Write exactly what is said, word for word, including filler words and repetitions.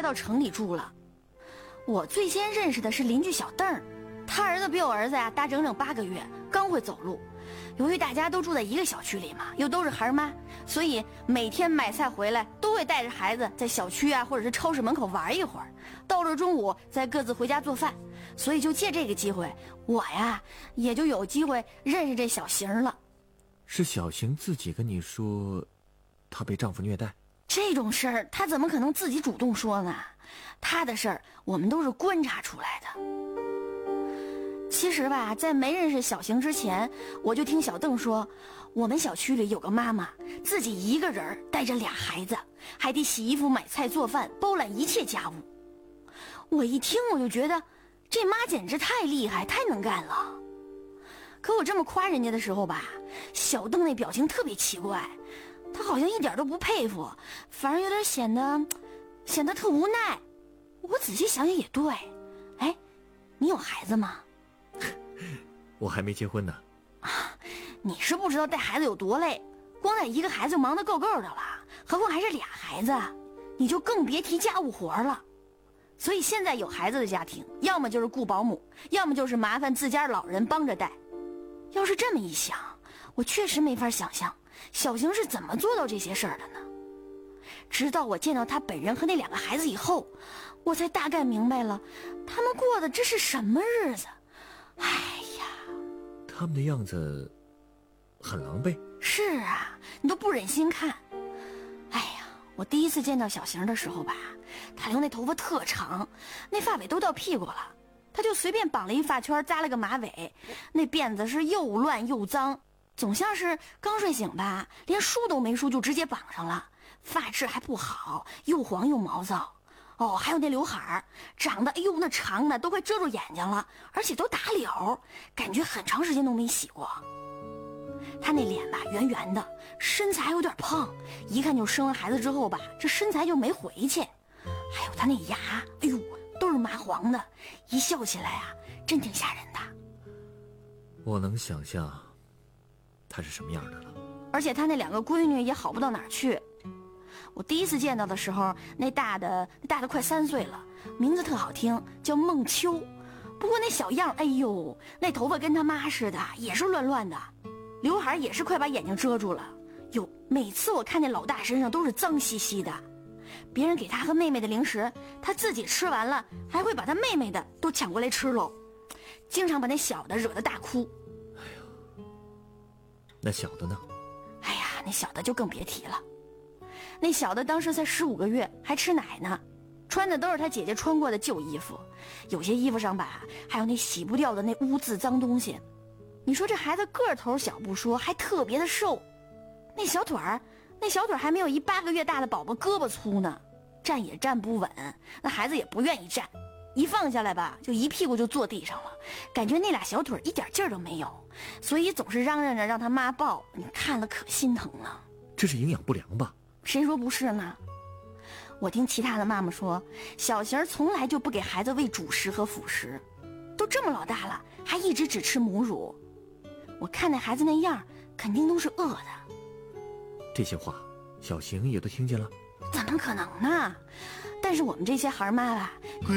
到城里住了。我最先认识的是邻居小邓，他儿子比我儿子呀大整整八个月，刚会走路。由于大家都住在一个小区里嘛，又都是孩儿妈，所以每天买菜回来都会带着孩子在小区啊或者是超市门口玩一会儿，到了中午再各自回家做饭。所以就借这个机会，我呀也就有机会认识这小邢了。 是小邢自己跟你说她被丈夫虐待？ 这种事儿她怎么可能自己主动说呢？她的事儿我们都是观察出来的。其实吧，在没认识小邢之前，我就听小邓说，我们小区里有个妈妈自己一个人带着俩孩子，还得洗衣服买菜做饭，包揽一切家务。我一听我就觉得这妈简直太厉害，太能干了。可我这么夸人家的时候吧，小邓那表情特别奇怪，他好像一点都不佩服，反而有点显得显得特无奈。我仔细想想也对，哎，你有孩子吗？ 我还没结婚呢。 啊，你是不知道带孩子有多累，光带一个孩子就忙得够够的了，何况还是俩孩子，你就更别提家务活了。所以现在有孩子的家庭，要么就是雇保姆，要么就是麻烦自家老人帮着带。要是这么一想，我确实没法想象小邢是怎么做到这些事儿的呢？直到我见到他本人和那两个孩子以后，我才大概明白了，他们过的这是什么日子。哎呀， 他们的样子很狼狈。 是啊，你都不忍心看。哎呀，我第一次见到小邢的时候吧，他留那头发特长，那发尾都到屁股了，他就随便绑了一发圈，扎了个马尾，那辫子是又乱又脏，总像是刚睡醒吧，连梳都没梳就直接绑上了，发质还不好，又黄又毛躁。哦，还有那刘海儿，长得哎呦那长的都快遮住眼睛了，而且都打绺，感觉很长时间都没洗过。他那脸吧圆圆的，身材还有点胖，一看就生完孩子之后吧，这身材就没回去。还有他那牙，哎呦都是麻黄的，一笑起来啊真挺吓人的。 我能想象他是什么样的了。 而且他那两个闺女也好不到哪儿去。我第一次见到的时候，那大的大的快三岁了，名字特好听，叫孟秋。不过那小样，哎呦，那头发跟他妈似的，也是乱乱的，刘海也是快把眼睛遮住了。哟，每次我看见老大身上都是脏兮兮的，别人给他和妹妹的零食，他自己吃完了，还会把他妹妹的都抢过来吃喽，经常把那小的惹得大哭。 哎呦，那小的呢？ 哎呀，那小的就更别提了。那小的当时才十五个月，还吃奶呢，穿的都是他姐姐穿过的旧衣服，有些衣服上吧还有那洗不掉的那污渍脏东西。你说这孩子个头小不说，还特别的瘦，那小腿儿那小腿还没有一八个月大的宝宝胳膊粗呢，站也站不稳，那孩子也不愿意站，一放下来吧就一屁股就坐地上了，感觉那俩小腿一点劲儿都没有，所以总是嚷嚷着让他妈抱，你看了可心疼了。 这是营养不良吧？ 谁说不是呢？我听其他的妈妈说，小邢从来就不给孩子喂主食和辅食，都这么老大了还一直只吃母乳。我看那孩子那样肯定都是饿的。 这些话小邢也都听见了？ 怎么可能呢？但是我们这些孩妈吧